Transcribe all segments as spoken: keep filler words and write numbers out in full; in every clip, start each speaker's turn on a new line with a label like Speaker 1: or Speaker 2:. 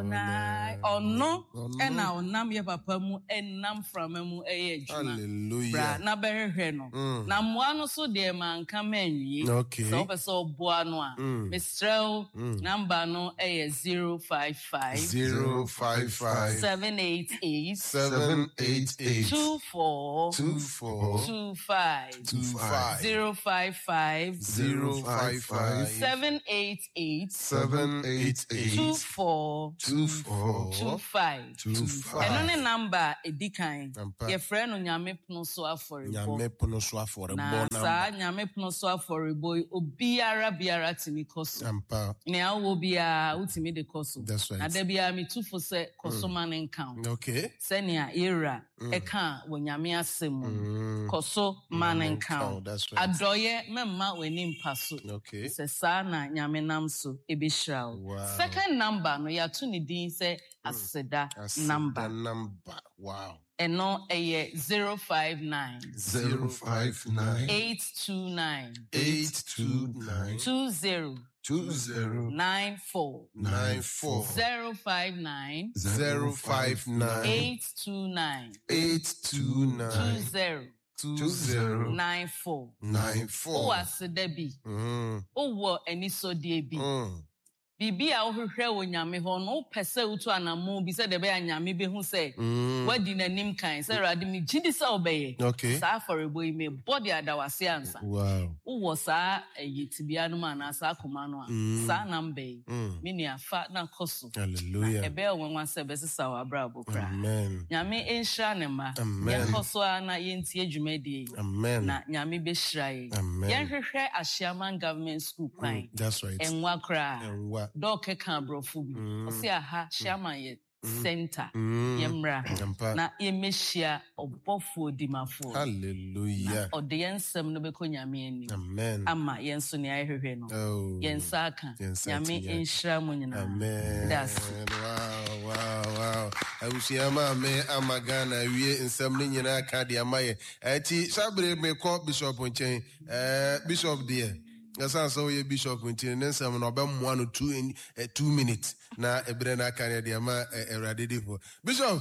Speaker 1: Adonai. Ono ena onam ye papa mu enam frama mu eye adwuma.
Speaker 2: Hallelujah.
Speaker 1: Na berehwe no. Na mmoa no so de manka manwie.
Speaker 2: Okay.
Speaker 1: So pese oboa no a. Mistrel number no eye zero five five
Speaker 2: zero five five
Speaker 1: seven eight eight
Speaker 2: seven eight eight
Speaker 1: two four
Speaker 2: two four
Speaker 1: two five
Speaker 2: two five
Speaker 1: zero five five
Speaker 2: zero five five
Speaker 1: seven eight eight
Speaker 2: seven eight eight
Speaker 1: two four
Speaker 2: two four
Speaker 1: two five
Speaker 2: two five.
Speaker 1: Eno ne number edikan. Ye friend no nyame pono so aforibo.
Speaker 2: Nyame pono so aforibo
Speaker 1: na sa nyame pono so aforibo obiara biara timi koso.
Speaker 2: Ampa.
Speaker 1: Ne awo bia utimi de koso.
Speaker 2: That's right.
Speaker 1: Na de bia me tufo se koso man encounter.
Speaker 2: Okay.
Speaker 1: Senia era eka wo nyame asem koso man encounter.
Speaker 2: That's right.
Speaker 1: Adoye memma weni mpaso.
Speaker 2: Okay.
Speaker 1: Se sa na nyame nam so ebishraw.
Speaker 2: Wow.
Speaker 1: Second number no ya to ni din se aseda number.
Speaker 2: The number. Wow.
Speaker 1: Eno eye zero five nine
Speaker 3: zero five nine
Speaker 1: eight two nine
Speaker 3: eight two nine
Speaker 1: two zero
Speaker 3: two zero
Speaker 1: nine four
Speaker 3: nine four
Speaker 1: zero five nine
Speaker 2: Zero five nine
Speaker 1: eight two nine
Speaker 3: eight two
Speaker 1: two
Speaker 3: nine
Speaker 1: zero
Speaker 3: two zero
Speaker 1: nine four.
Speaker 3: nine
Speaker 1: O
Speaker 3: four.
Speaker 1: aseda bi.
Speaker 2: Mm.
Speaker 1: O wo anisodie bi.
Speaker 2: Mm.
Speaker 1: Bibi a wohwehwe wo nyame ho no pese utu anamo bi se de be anyame be hu se wadi nanim kan se rade mi gidi se obeye.
Speaker 2: Okay.
Speaker 1: Sa forebo ime body adawase ansa.
Speaker 2: Wow.
Speaker 1: Wo sa yitibia no ma na sa akoma no a sa nambe me ni afa na koso.
Speaker 2: Hallelujah.
Speaker 1: Ebe onwa se be sisa wa brabo kra.
Speaker 2: Amen.
Speaker 1: Nyame enhra ne ma.
Speaker 2: Amen.
Speaker 1: Ye koso na yenti adwumadi.
Speaker 2: Amen.
Speaker 1: Na nyame be hrae.
Speaker 2: Amen.
Speaker 1: Ye hwehwe Ashiaman Government School kwan.
Speaker 2: That's right.
Speaker 1: Enwa kra.
Speaker 2: Enwa.
Speaker 1: Doke kan brofo bi. Osi aha Ashiaman ye center.
Speaker 2: Mm.
Speaker 1: Yemra.
Speaker 2: Ampa.
Speaker 1: Na ye mehia obofo dimafo.
Speaker 2: Hallelujah.
Speaker 1: Ode yensem no beko nyame ani.
Speaker 2: Amen.
Speaker 1: Ama yenso ne ayehwehwe no.
Speaker 2: Oh.
Speaker 1: Yensa aka.
Speaker 2: Yensa
Speaker 1: Nyame
Speaker 2: ati ya.
Speaker 1: enhra mo nyina.
Speaker 2: Amen.
Speaker 1: That's
Speaker 2: Wow, wow, wow. Abusiama me amagana wie nsem ne nyina ka de amaye. Ati sabre me call Bishop nchen. Eh Bishop there. Yasa so ye Bishop nchen nsem no obemmoa no two in uh, two minutes na ebre na kan de ama erade defo. Bishop.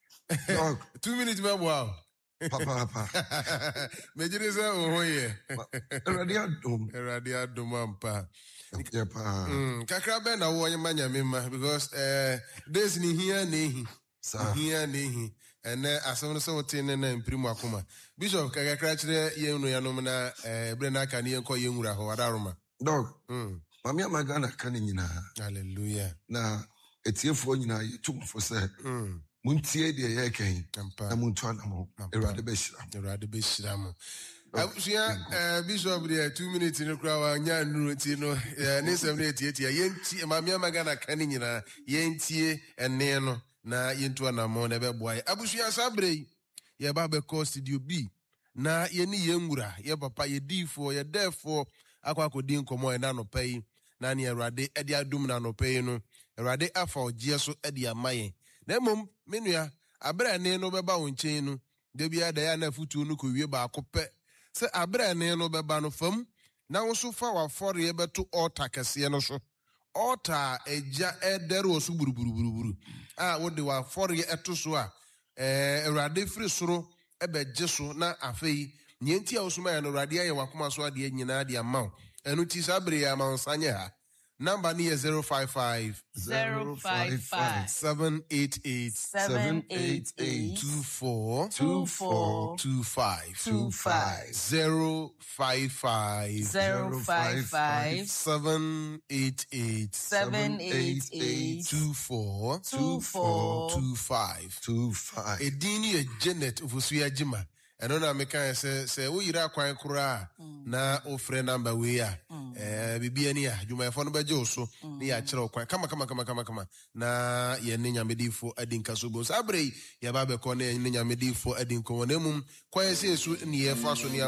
Speaker 3: Dog.
Speaker 2: two minutes me wow.
Speaker 3: Papa papa.
Speaker 2: Mejiri se o hoye.
Speaker 3: Eradi adom.
Speaker 2: Erade adom ampa.
Speaker 3: Yeah, pa.
Speaker 2: Mm, kakra be na wo nyama nyame because eh days ni here na ehi.
Speaker 3: Sa.
Speaker 2: Here na ehi. Ene asem no so tin na imprimu akoma. Bishop kakra kire ye nu yanom na eh bre na aka ne yenko ye nwura ho adaroma.
Speaker 3: Dog.
Speaker 2: Mm.
Speaker 3: Mami amagana kan nyina.
Speaker 2: Hallelujah.
Speaker 3: Na etiefo nyina yetumfo se.
Speaker 2: Mm.
Speaker 3: Muntie de ye kan.
Speaker 2: Ampa.
Speaker 3: Na muntu anamo. Erade be shira.
Speaker 2: Erade be shira mo. Abusia eh Bishop there two minutes no kra wa nya nuru ti no eh ne sem na etie yenti mami amagana kan nyina yentie ene no na yentu anamo na be boy. Abusia sabre ye ba be call studio B na ye ni ye nwura ye papa ye difo ye therefore akwa akodi nkomo e na no pay na ne Erade e de adum na no pay no Erade afa ogie so e de amaye na mom menua abra ne no beba wo nchen no de bia da ya na futu no ko wie ba akopɛ se abra ne no beba no fam na wo so fa wa fore ye beto altar kese no so altar eja edere wo so buruburuburuburu ah wo de wa fore ye eto so a eh Erade firi soro e be gye so na afei nyenti a wo so ma ya no Erade aye wakoma so ade nyina ade amaw enu ti sabre ya ma nsanye ha. Number near zero five five
Speaker 1: zero five five
Speaker 2: seven eight eight
Speaker 1: seven eight eight
Speaker 2: two four
Speaker 1: two four
Speaker 2: two five
Speaker 1: two five
Speaker 2: zero five five
Speaker 1: zero five five
Speaker 2: seven eight eight
Speaker 1: seven eight eight
Speaker 2: two four
Speaker 1: two four
Speaker 2: two five
Speaker 3: two five.
Speaker 2: Edini e Janet Ufusuya Jima. Eno na meka se se wo yira kwan kura na o frɛ number we a eh bibia ni a dwumayefo no beje oso ni ya kyerɛ kwan kama kama kama kama kama na ye ne nyamedifo adinka so bo sabrei ye ba be ko ne nyamedifo adinko wonamum kwan se su ni ye fa so ni